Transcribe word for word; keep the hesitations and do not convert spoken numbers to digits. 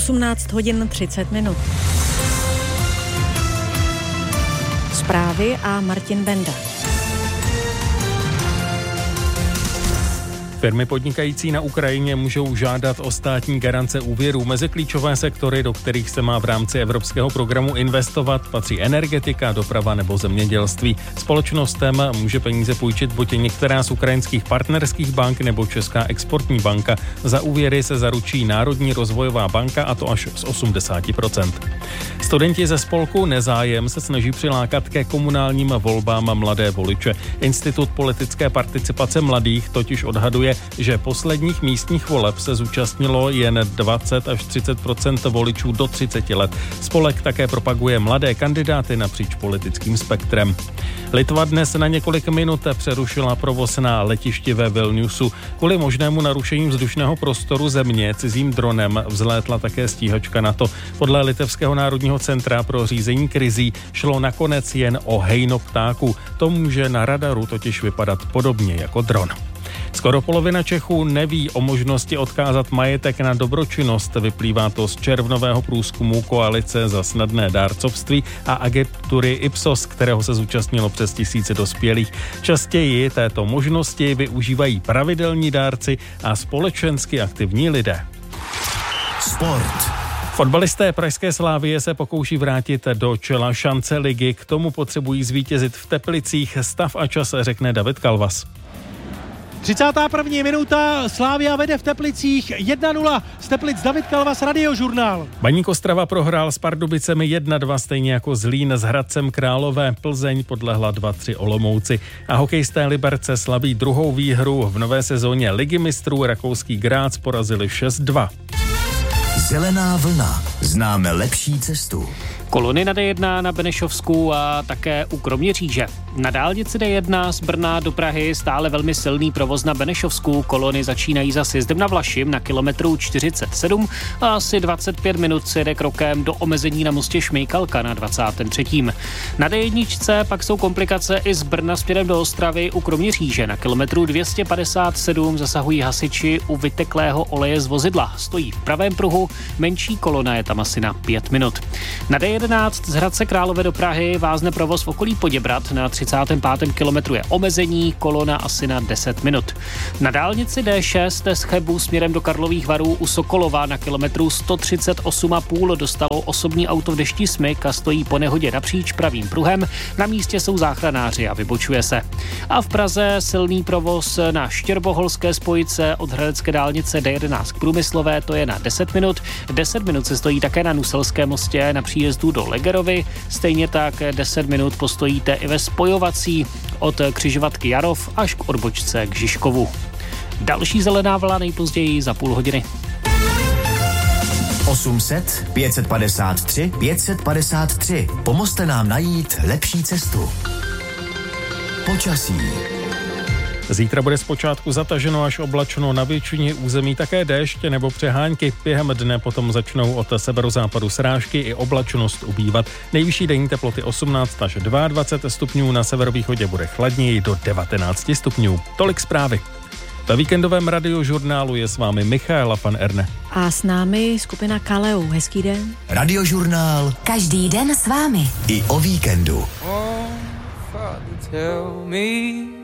osmnáct hodin třicet minut. Zprávy a Martin Benda. Firmy podnikající na Ukrajině můžou žádat o státní garance úvěrů. Mezi klíčové sektory, do kterých se má v rámci evropského programu investovat, patří energetika, doprava nebo zemědělství. Společnostem může peníze půjčit buď některá z ukrajinských partnerských bank nebo Česká exportní banka. Za úvěry se zaručí Národní rozvojová banka, a to až z osmdesát procent. Studenti ze spolku Nezájem se snaží přilákat ke komunálním volbám mladé voliče. Institut politické participace mladých totiž odhaduje, že posledních místních voleb se zúčastnilo jen dvacet až třicet procent voličů do třicet let. Spolek také propaguje mladé kandidáty napříč politickým spektrem. Litva dnes na několik minut přerušila provoz na letišti ve Vilniusu. Kvůli možnému narušení vzdušného prostoru země cizím dronem vzlétla také stíhačka NATO. Podle Litevského národního centra pro řízení krizí šlo nakonec jen o hejno ptáků. To může na radaru totiž vypadat podobně jako dron. Skoro polovina Čechů neví o možnosti odkázat majetek na dobročinnost. Vyplývá to z červnového průzkumu Koalice za snadné dárcovství a agentury Ipsos, kterého se zúčastnilo přes tisíce dospělých. Častěji této možnosti využívají pravidelní dárci a společensky aktivní lidé. Sport. Fotbalisté pražské Slavie se pokouší vrátit do čela šance ligy. K tomu potřebují zvítězit v Teplicích. Stav a čas řekne David Kalvas. třicátá první minuta, Slavia vede v Teplicích jedna nula. Z Teplic David Kalvas, Radiožurnál. Baník Ostrava prohrál s Pardubicemi jedna dva, stejně jako Zlín s Hradcem Králové. Plzeň podlehla dva tři Olomouci. A hokejisté Liberce slaví druhou výhru v nové sezóně Ligy mistrů. Rakouský Grác porazili šest dva. Zelená vlna. Známe lepší cestu. Kolony na D jedna na Benešovsku a také u Kroměříže. Na dálnici D jedna z Brna do Prahy stále velmi silný provoz na Benešovsku. Kolony začínají za sjezdem na Vlašim na kilometru čtyřicet sedm a asi dvacet pět minut se jede krokem do omezení na mostě Šmejkalka na dvacátém třetím Na D jedna pak jsou komplikace i z Brna směrem do Ostravy u Kroměříže. Na kilometru dvě stě padesát sedm zasahují hasiči u vyteklého oleje z vozidla. Stojí v pravém pruhu, menší kolona je tam asi na pět minut. Na D jedenáct z Hradce Králové do Prahy vázne provoz v okolí Poděbrad. Na třicátém pátém kilometru je omezení, kolona asi na deset minut. Na dálnici D šest z Chebu směrem do Karlových Varů u Sokolova na kilometru sto třicet osm a půl dostalo osobní auto v dešti smyk a stojí po nehodě napříč pravým pruhem. Na místě jsou záchranáři a vybočuje se. A v Praze silný provoz na Štěrboholské spojce od hradecké dálnice D jedenáct k Průmyslové, to je na deset minut. deset minut se stojí také na Nuselském mostě na příjezdu do Legerovy. Stejně tak deset minut postojíte i ve spojovací od křižovatky Jarov až k odbočce k Žižkovu. Další zelená vlna nejpozději za půl hodiny. osm set pět set padesát tři pět set padesát tři. Pomozte nám najít lepší cestu. Počasí. Zítra bude zpočátku zataženo až oblačno, na většině území také déšť nebo přehánky. Během dne potom začnou od severozápadu srážky i oblačnost ubývat. Nejvyšší denní teploty osmnáct až dvacet dva stupňů, na severovýchodě bude chladněji do devatenáct stupňů. Tolik zprávy. Ve víkendovém Radiožurnálu je s vámi Michaela van Erne. A s námi skupina Kaleu. Hezký den. Radiožurnál. Každý den s vámi. I o víkendu. Oh, Father, tell me